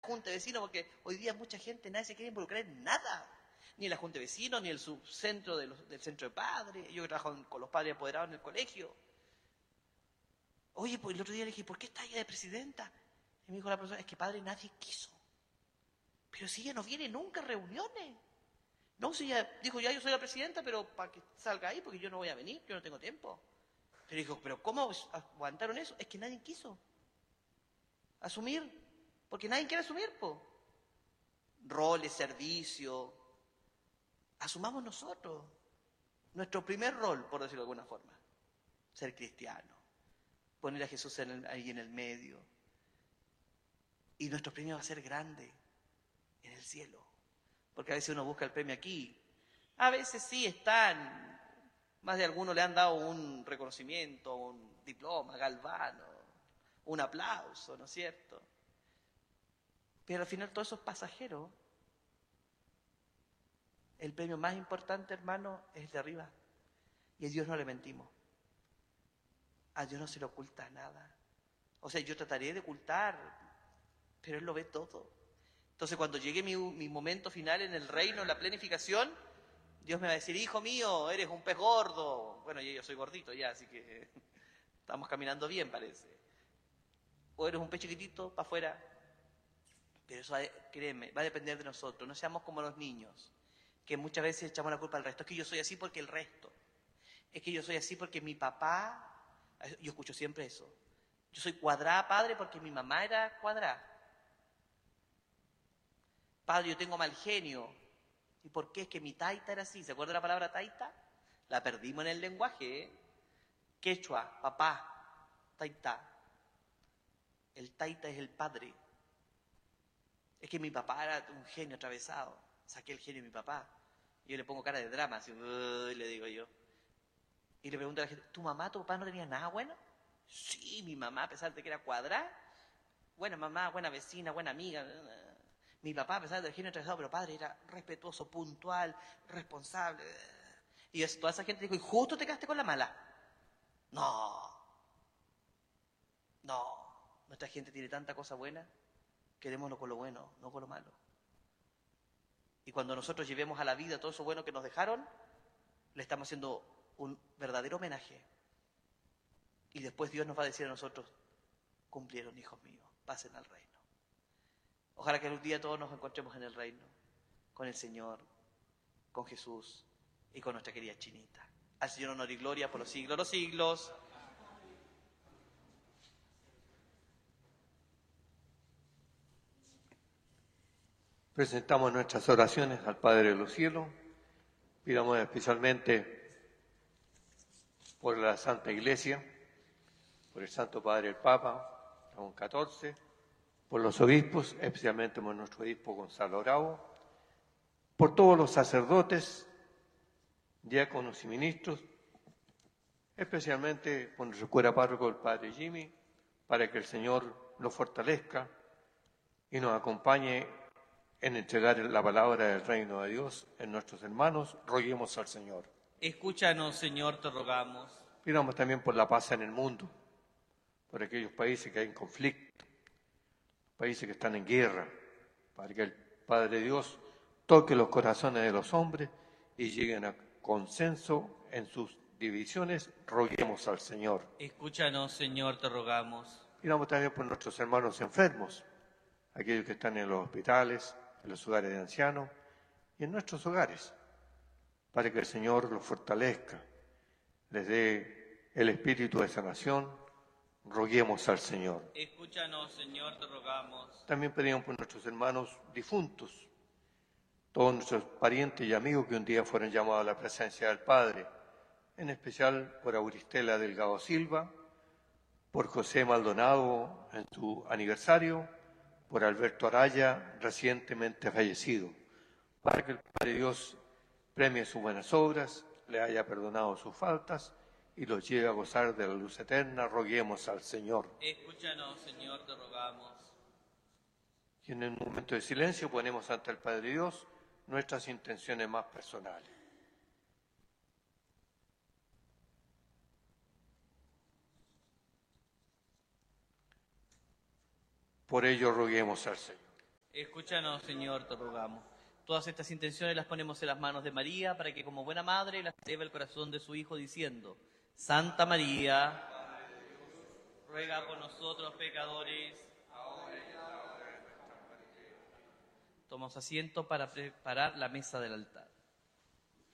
junta de vecinos, porque hoy día mucha gente, nadie se quiere involucrar en nada. Ni la junta de vecinos, ni el subcentro del centro de padres. Yo que trabajo con los padres apoderados en el colegio. Oye, pues el otro día le dije, ¿por qué está ella de presidenta? Y me dijo la profesora, es que padre nadie quiso. Pero si ella no viene nunca a reuniones. No, si ella dijo, ya yo soy la presidenta, pero para que salga ahí, porque yo no voy a venir, yo no tengo tiempo. Pero dijo, ¿pero cómo aguantaron eso? Es que nadie quiso asumir, porque nadie quiere asumir, po. Roles, servicio, asumamos nosotros nuestro primer rol, por decirlo de alguna forma, ser cristiano, poner a Jesús ahí en el medio, y nuestro premio va a ser grande en el cielo, porque a veces uno busca el premio aquí, a veces sí están, más de algunos le han dado un reconocimiento, un diploma, galvano, un aplauso, ¿no es cierto? Pero al final todo eso es pasajero. El premio más importante, hermano, es el de arriba. Y a Dios no le mentimos. A Dios no se le oculta nada. O sea, yo trataré de ocultar, pero Él lo ve todo. Entonces, cuando llegue mi momento final en el reino, en la planificación, Dios me va a decir, hijo mío, eres un pez gordo. Bueno, yo soy gordito ya, así que estamos caminando bien, parece. O eres un pez chiquitito para afuera. Pero eso, créeme, va a depender de nosotros. No seamos como los niños, que muchas veces echamos la culpa al resto. Es que yo soy así porque el resto. Es que yo soy así porque mi papá... Yo escucho siempre eso. Yo soy cuadrada, padre, porque mi mamá era cuadrada. Padre, yo tengo mal genio. ¿Y por qué? Es que mi taita era así. ¿Se acuerda la palabra taita? La perdimos en el lenguaje, ¿eh? Quechua, papá, taita. El taita es el padre. Es que mi papá era un genio atravesado. Saqué el genio de mi papá. Yo le pongo cara de drama, así, le digo yo. Y le pregunto a la gente, ¿tu mamá, tu papá no tenía nada bueno? Sí, mi mamá, a pesar de que era cuadrada, buena mamá, buena vecina, buena amiga. Mi papá, a pesar del genio atravesado, pero padre, era respetuoso, puntual, responsable. Y toda esa gente dijo, ¿y justo te quedaste con la mala? No, no. Nuestra gente tiene tanta cosa buena, quedémoslo con lo bueno, no con lo malo. Y cuando nosotros llevemos a la vida todo eso bueno que nos dejaron, le estamos haciendo un verdadero homenaje. Y después Dios nos va a decir a nosotros, cumplieron, hijos míos, pasen al reino. Ojalá que un día todos nos encontremos en el reino, con el Señor, con Jesús y con nuestra querida Chinita. Al Señor honor y gloria por los siglos de los siglos. Presentamos nuestras oraciones al Padre de los cielos. Pidamos especialmente por la Santa Iglesia, por el Santo Padre el Papa, Juan XIV, por los obispos, especialmente por nuestro obispo Gonzalo Bravo, por todos los sacerdotes, diáconos y ministros, especialmente por nuestro cura párroco, el Padre Jimmy, para que el Señor lo fortalezca y nos acompañe en entregar la palabra del reino de Dios en nuestros hermanos. Roguemos al Señor. Escúchanos, Señor, te rogamos. Pidamos también por la paz en el mundo, por aquellos países que hay en conflicto, países que están en guerra, para que el Padre Dios toque los corazones de los hombres y lleguen a consenso en sus divisiones. Roguemos al Señor. Escúchanos, Señor, te rogamos. Pidamos también por nuestros hermanos enfermos, aquellos que están en los hospitales, en los hogares de ancianos y en nuestros hogares, para que el Señor los fortalezca, les dé el espíritu de sanación. Roguemos al Señor. Escúchanos, Señor, te rogamos. También pedimos por nuestros hermanos difuntos, todos nuestros parientes y amigos que un día fueron llamados a la presencia del Padre, en especial por Auristela Delgado Silva, por José Maldonado en su aniversario, por Alberto Araya, recientemente fallecido, para que el Padre Dios premie sus buenas obras, le haya perdonado sus faltas y los lleve a gozar de la luz eterna. Roguemos al Señor. Escúchanos, Señor, te rogamos. Y en un momento de silencio ponemos ante el Padre Dios nuestras intenciones más personales. Por ello roguemos al Señor. Escúchanos, Señor, te rogamos. Todas estas intenciones las ponemos en las manos de María para que como buena madre las lleve al corazón de su Hijo diciendo: Santa María, ruega por nosotros pecadores. Tomamos asiento para preparar la mesa del altar.